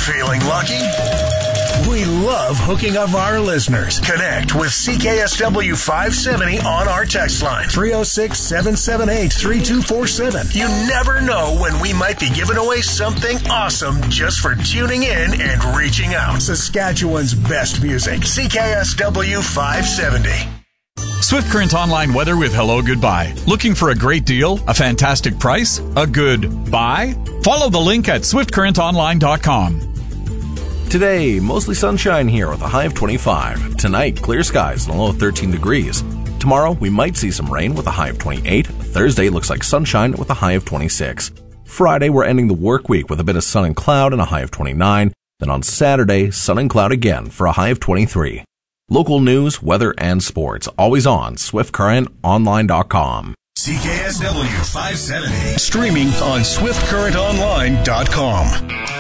Feeling lucky? We love hooking up our listeners. Connect with CKSW 570 on our text line, 306-778-3247. You never know when we might be giving away something awesome just for tuning in and reaching out. Saskatchewan's best music, CKSW 570. Swift Current Online weather with Hello Goodbye. Looking for a great deal? A fantastic price? A good buy? Follow the link at swiftcurrentonline.com. Today, mostly sunshine here with a high of 25. Tonight, clear skies and a low of 13 degrees. Tomorrow, we might see some rain with a high of 28. Thursday looks like sunshine with a high of 26. Friday, we're ending the work week with a bit of sun and cloud and a high of 29. Then on Saturday, sun and cloud again for a high of 23. Local news, weather, and sports, always on SwiftCurrentOnline.com. CKSW 570. Streaming on SwiftCurrentOnline.com.